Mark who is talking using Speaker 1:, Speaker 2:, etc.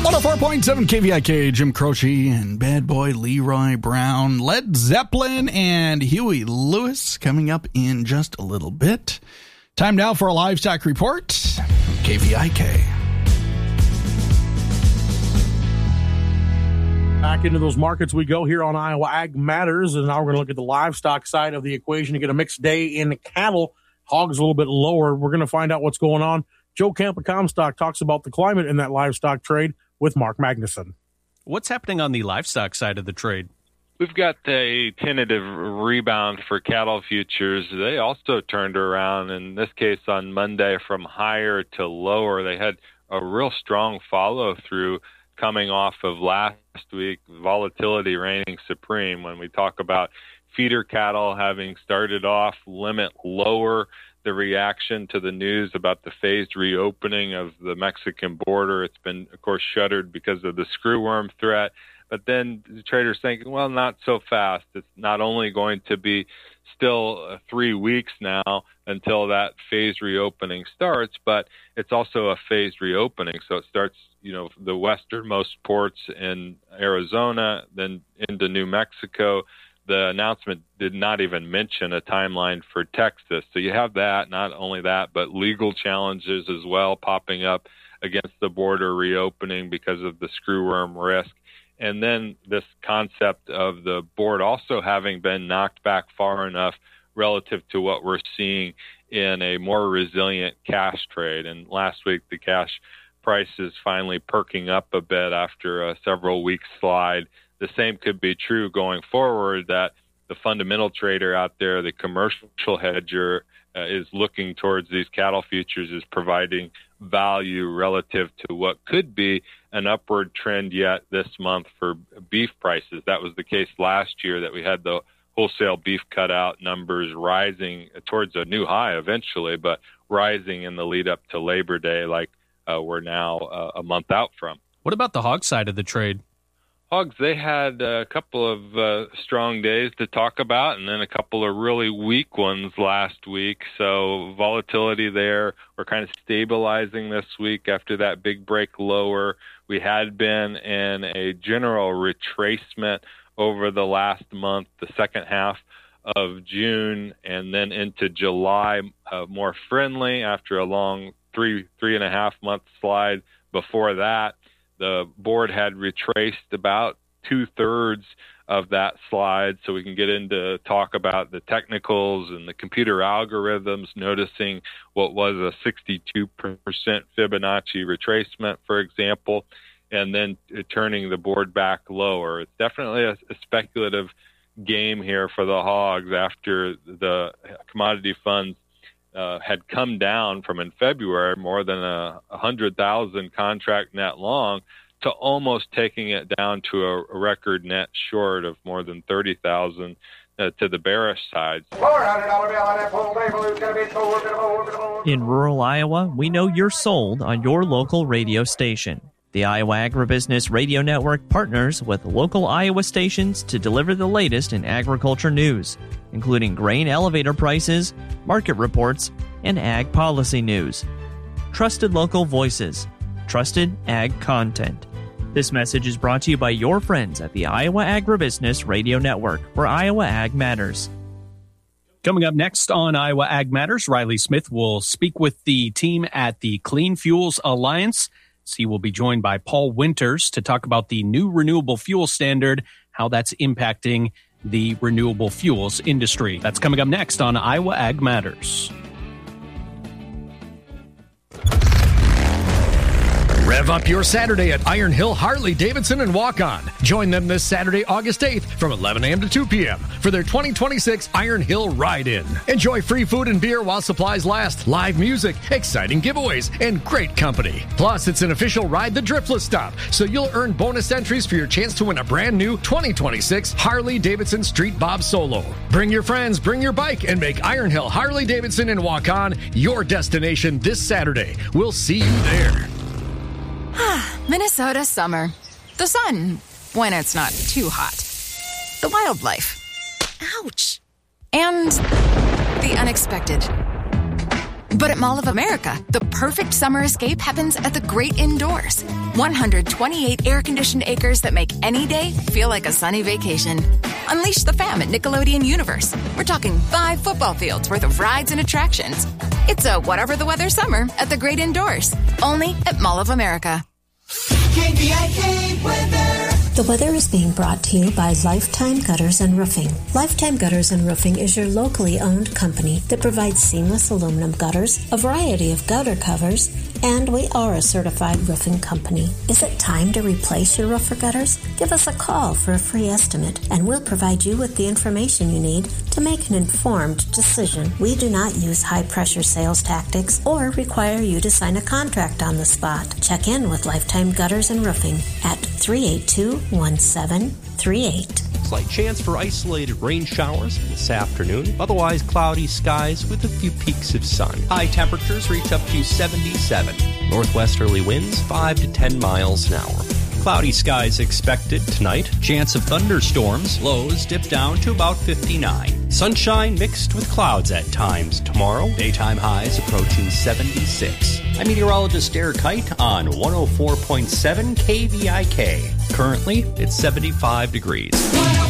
Speaker 1: 104.7 KVIK, Jim Croce and Bad Boy Leroy Brown, Led Zeppelin, and Huey Lewis coming up in just a little bit. Time now for a livestock report. KVIK.
Speaker 2: Back into those markets we go here on Iowa Ag Matters, and now we're going to look at the livestock side of the equation to get a mixed day in cattle. Hogs a little bit lower. We're going to find out what's going on. Joe Camp of Comstock talks about the climate in that livestock trade with Mark Magnuson.
Speaker 3: What's happening on the livestock side of the trade?
Speaker 4: We've got a tentative rebound for cattle futures. They also turned around, in this case on Monday, from higher to lower. They had a real strong follow-through coming off of last week, volatility reigning supreme. When we talk about feeder cattle having started off limit lower, the reaction to the news about the phased reopening of the Mexican border, it's been, of course, shuttered because of the screwworm threat. But then the traders thinking, well, not so fast. It's not only going to be still 3 weeks now until that phased reopening starts, but it's also a phased reopening. So it starts, the westernmost ports in Arizona, then into New Mexico. The announcement did not even mention a timeline for Texas. So you have that, not only that, but legal challenges as well popping up against the border reopening because of the screwworm risk. And then this concept of the board also having been knocked back far enough relative to what we're seeing in a more resilient cash trade. And last week, the cash price is finally perking up a bit after a several week slide. The same could be true going forward, that the fundamental trader out there, the commercial hedger, is looking towards these cattle futures as providing value relative to what could be an upward trend yet this month for beef prices. That was the case last year, that we had the wholesale beef cutout numbers rising towards a new high eventually, but rising in the lead up to Labor Day, like we're now a month out from.
Speaker 3: What about the hog side of the trade?
Speaker 4: Hogs, they had a couple of strong days to talk about, and then a couple of really weak ones last week. So volatility there. We're kind of stabilizing this week after that big break lower. We had been in a general retracement over the last month, the second half of June, and then into July, more friendly after a long three and a half month slide before that. The board had retraced about 2/3 of that slide, so we can get into talk about the technicals and the computer algorithms, noticing what was a 62% Fibonacci retracement, for example, and then turning the board back lower. It's definitely a speculative game here for the hogs after the commodity funds had come down from in February more than 100,000 contract net long to almost taking it down to a record net short of more than 30,000 to the bearish side.
Speaker 5: In rural Iowa, we know you're sold on your local radio station. The Iowa Agribusiness Radio Network partners with local Iowa stations to deliver the latest in agriculture news, including grain elevator prices, market reports, and ag policy news. Trusted local voices, trusted ag content. This message is brought to you by your friends at the Iowa Agribusiness Radio Network, where Iowa Ag matters.
Speaker 3: Coming up next on Iowa Ag Matters, Riley Smith will speak with the team at the Clean Fuels Alliance. He will be joined by Paul Winters to talk about the new renewable fuel standard, how that's impacting the renewable fuels industry. That's coming up next on Iowa Ag Matters.
Speaker 6: Rev up your Saturday at Iron Hill Harley-Davidson and Walk On. Join them this Saturday, August 8th from 11 a.m. to 2 p.m. for their 2026 Iron Hill Ride-In. Enjoy free food and beer while supplies last, live music, exciting giveaways, and great company. Plus, it's an official Ride the Driftless stop, so you'll earn bonus entries for your chance to win a brand new 2026 Harley-Davidson Street Bob Solo. Bring your friends, bring your bike, and make Iron Hill Harley-Davidson and Walk On your destination this Saturday. We'll see you there.
Speaker 7: Minnesota summer. The sun, when it's not too hot. The wildlife. Ouch. And the unexpected. But at Mall of America, the perfect summer escape happens at the great indoors. 128 air-conditioned acres that make any day feel like a sunny vacation. Unleash the fam at Nickelodeon Universe. We're talking 5 football fields worth of rides and attractions. It's a whatever the weather summer at the great indoors. Only at Mall of America.
Speaker 8: KVIK weather. The weather is being brought to you by Lifetime Gutters and Roofing. Lifetime Gutters and Roofing is your locally owned company that provides seamless aluminum gutters, a variety of gutter covers, and we are a certified roofing company. Is it time to replace your roof or gutters? Give us a call for a free estimate, and we'll provide you with the information you need to make an informed decision. We do not use high-pressure sales tactics or require you to sign a contract on the spot. Check in with Lifetime Gutters and Roofing at 382-1738.
Speaker 9: Slight chance for isolated rain showers this afternoon. Otherwise, cloudy skies with a few peaks of sun. High temperatures reach up to 77. Northwesterly winds 5 to 10 miles an hour. Cloudy skies expected tonight. Chance of thunderstorms. Lows dip down to about 59. Sunshine mixed with clouds at times tomorrow. Daytime highs approaching 76. I'm meteorologist Derek Kite on 104.7 KVIK. Currently, it's 75 degrees.